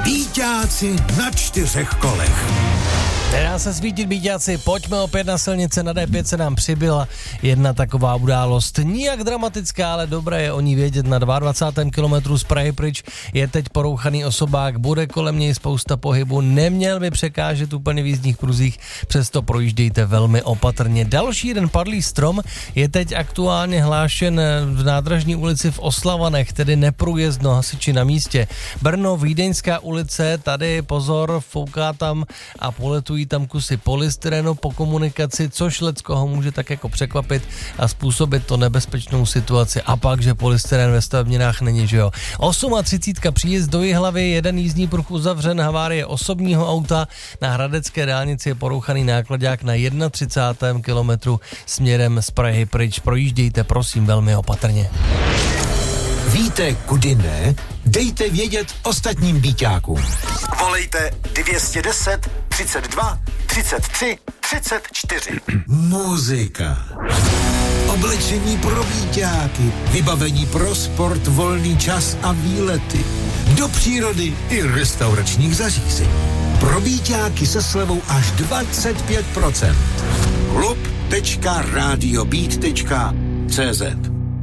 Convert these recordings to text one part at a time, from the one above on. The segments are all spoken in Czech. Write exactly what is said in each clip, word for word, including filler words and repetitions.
Bíťáci na čtyřech kolech. Nedá se svítit, bíťáci, pojďme opět na silnice, na D pět se nám přibyla jedna taková událost. Nijak dramatická, ale dobré je o ní vědět. Na dvacátém druhém kilometru z Prahy pryč je teď porouchaný osobák, bude kolem něj spousta pohybu, neměl by překážet úplně v jízdních pruzích, přesto projíždějte velmi opatrně. Další jeden padlý strom je teď aktuálně hlášen v Nádražní ulici v Oslavanech, tedy neprůjezdno, hasiči na místě. Brno, Vídeňská ulice, tady pozor, fouká tam a poletují tam kusy polystyrenu po komunikaci, což leckoho může tak jako překvapit a způsobit to nebezpečnou situaci. A pak, že polystyren ve stavebninách není, že jo. třicet osm příjezd do Jihlavy, jeden jízdní pruh uzavřen, havárie osobního auta, na hradecké dálnici je porouchaný nákladák na třicátém prvním kilometru směrem z Prahy pryč. Projíždějte prosím velmi opatrně. Víte, kudy ne? Dejte vědět ostatním bíťákům. Volejte dvě stě deset, třicet dva, třicet tři, třicet čtyři. Muzika. Oblečení pro bíťáky, vybavení pro sport, volný čas a výlety. Do přírody i restauračních zařízení. Pro bíťáky se slevou až dvacet pět procent. klub tečka radiobít tečka cé zet.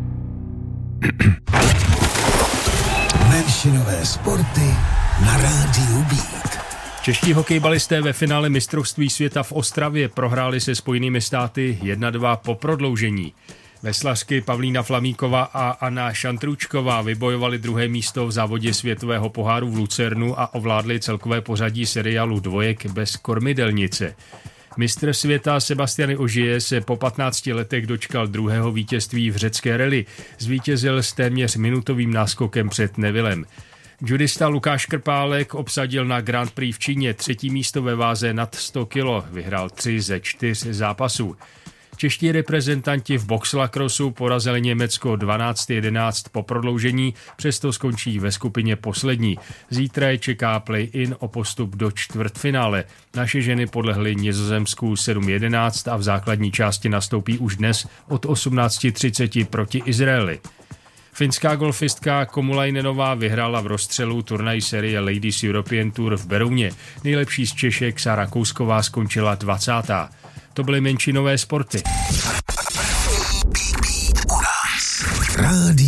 Menšinové sporty na rádiu Beat. Čeští hokejbalisté ve finále mistrovství světa v Ostravě prohráli se Spojenými státy jedna dva po prodloužení. Veslařky Pavlína Flamíková a Anna Šantručková vybojovali druhé místo v závodě světového poháru v Lucernu a ovládli celkové pořadí seriálu dvojek bez kormidelnice. Mistr světa Sebastian Ogier se po patnácti letech dočkal druhého vítězství v řecké rally. Zvítězil s téměř minutovým náskokem před Nevillem. Judista Lukáš Krpálek obsadil na Grand Prix v Číně třetí místo ve váze nad sto kilo. Vyhrál tři ze čtyř zápasů. Čeští reprezentanti v boxlacrossu porazili Německo dvanáct jedenáct po prodloužení, přesto skončí ve skupině poslední. Zítra je čeká play-in o postup do čtvrtfinále. Naše ženy podlehly Nizozemsku sedm jedenáct a v základní části nastoupí už dnes od osmnáct třicet proti Izraeli. Finská golfistka Komulainenová vyhrála v rozstřelu turnaj série Ladies European Tour v Berouně. Nejlepší z Češek Sára Kousková skončila dvacátá To byly menšinové sporty. Rádio